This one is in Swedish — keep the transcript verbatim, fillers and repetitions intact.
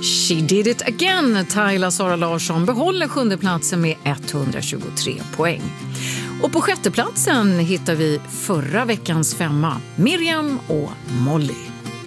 She did it again. Tyla Sara Larsson behåller sjunde platsen med etthundratjugotre poäng. Och på sjätte platsen hittar vi förra veckans femma, Miriam och Molly.